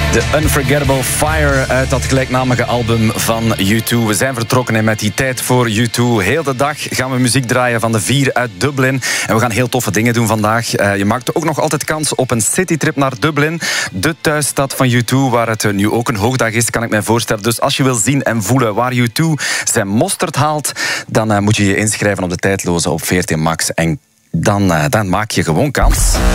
The Unforgettable Fire uit dat gelijknamige album van U2. We zijn vertrokken met die tijd voor U2. Heel de dag gaan we muziek draaien van de 4 uit Dublin. En we gaan heel toffe dingen doen vandaag. Je maakt ook nog altijd kans op een citytrip naar Dublin. De thuisstad van U2, waar het nu ook een hoogdag is, kan ik mij voorstellen. Dus als je wil zien en voelen waar U2 zijn mosterd haalt, dan moet je je inschrijven op de tijdloze op VRT Max. En dan maak je gewoon kans.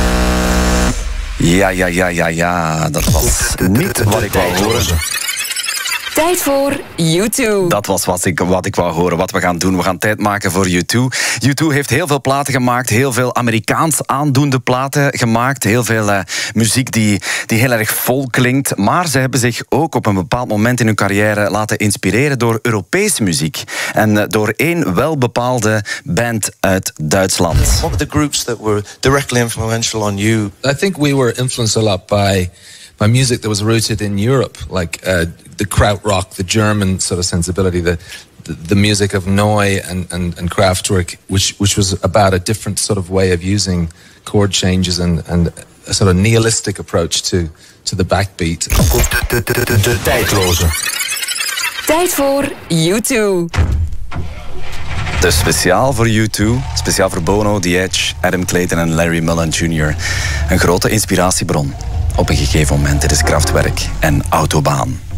Ja, dat was niet wat ik wou horen. Tijd voor U2. Dat was wat ik wou horen, wat we gaan doen. We gaan tijd maken voor U2. U2 heeft heel veel platen gemaakt, heel veel Amerikaans aandoende platen gemaakt, heel veel muziek die heel erg vol klinkt. Maar ze hebben zich ook op een bepaald moment in hun carrière laten inspireren door Europese muziek. En door één welbepaalde band uit Duitsland. What were the groups that were directly influential on you? I think we were influenced a lot by music that was rooted in Europe, like the krautrock, the German sort of sensibility, the music of Neu and Kraftwerk, which was about a different sort of way of using chord changes and a sort of nihilistic approach to the backbeat. De tijdloze. Tijd voor U2. Dus speciaal voor U2, speciaal voor Bono, The Edge, Adam Clayton en Larry Mullen Jr. Een grote inspiratiebron. Op een gegeven moment, dit is Kraftwerk en Autobahn.